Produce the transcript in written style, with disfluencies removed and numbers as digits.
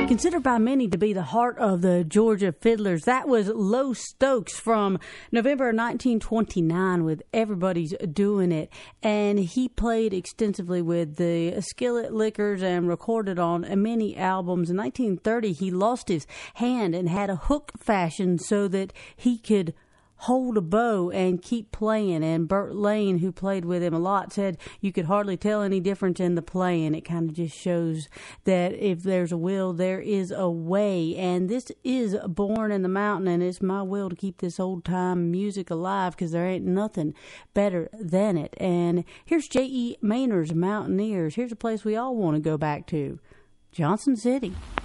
Considered by many to be the heart of the Georgia Fiddlers, that was Low Stokes from November 1929 with Everybody's Doing It. And he played extensively with the Skillet Lickers and recorded on many albums. In 1930, he lost his hand and had a hook fashioned so that he could hold a bow and keep playing. And Burt Lane, who played with him a lot, said you could hardly tell any difference in the playing. It kind of just shows that if there's a will, there is a way. And this is Born in the Mountain, and it's my will to keep this old time music alive because there ain't nothing better than it. And here's J.E. Maynard's Mountaineers. Here's a place we all want to go back to, Johnson City.